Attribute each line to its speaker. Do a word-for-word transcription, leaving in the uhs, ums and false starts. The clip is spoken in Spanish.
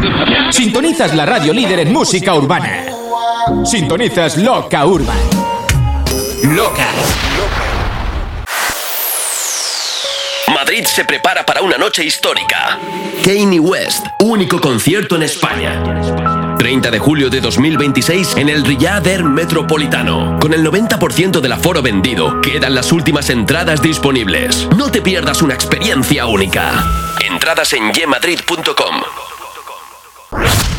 Speaker 1: Sintonizas la radio líder en música urbana. Sintonizas Loca Urban. Loca.
Speaker 2: Madrid se prepara para una noche histórica. Kanye West, único concierto en España. treinta de julio de dos mil veintiséis en el Riyadh Air Metropolitano. Con el noventa por ciento del aforo vendido, quedan las últimas entradas disponibles. No te pierdas una experiencia única. Entradas en ye madrid punto com.